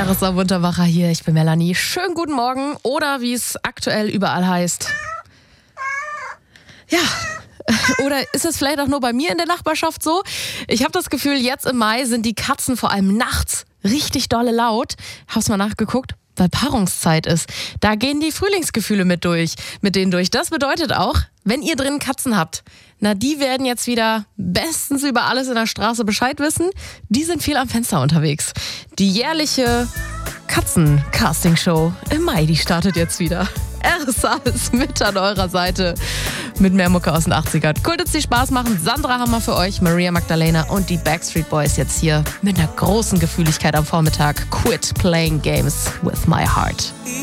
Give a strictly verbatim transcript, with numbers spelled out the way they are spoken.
R S A-Wunderwacher hier, ich bin Melanie. Schönen guten Morgen oder wie es aktuell überall heißt. Ja, oder ist es vielleicht auch nur bei mir in der Nachbarschaft so? Ich habe das Gefühl, jetzt im Mai sind die Katzen vor allem nachts richtig dolle laut. Hab's mal nachgeguckt, weil Paarungszeit ist. Da gehen die Frühlingsgefühle mit durch, mit denen durch. Das bedeutet auch, wenn ihr drinnen Katzen habt, na, die werden jetzt wieder bestens über alles in der Straße Bescheid wissen. Die sind viel am Fenster unterwegs. Die jährliche Katzen-Casting-Show im Mai, die startet jetzt wieder. R S A ist mit an eurer Seite mit mehr Mucke aus den achtzigern. Cool, dass die Spaß machen. Sandra haben wir für euch, Maria Magdalena und die Backstreet Boys jetzt hier mit einer großen Gefühligkeit am Vormittag. Quit playing games with my heart.